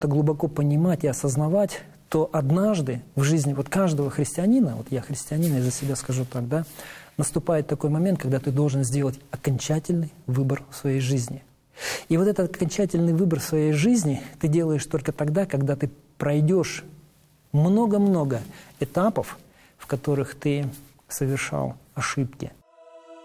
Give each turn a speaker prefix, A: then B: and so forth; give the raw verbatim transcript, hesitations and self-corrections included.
A: глубоко понимать и осознавать, то однажды в жизни вот каждого христианина, вот я христианин, я за себя скажу так, да, наступает такой момент, когда ты должен сделать окончательный выбор в своей жизни. И вот этот окончательный выбор в своей жизни ты делаешь только тогда, когда ты пройдешь много-много этапов, в которых ты совершал ошибки.